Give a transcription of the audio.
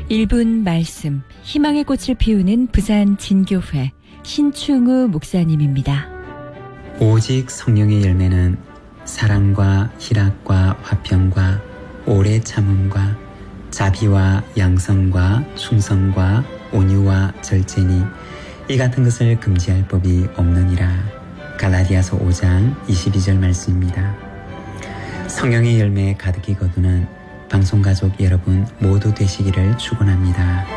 1분 말씀, 희망의 꽃을 피우는 부산 진교회 신충우 목사님입니다. 오직 성령의 열매는 사랑과 희락과 화평과 오래 참음과 자비와 양선과 충성과 온유와 절제니 이 같은 것을 금지할 법이 없느니라. 갈라디아서 5장 22절 말씀입니다. 성령의 열매 가득히 거두는 방송가족 여러분 모두 되시기를 축원합니다.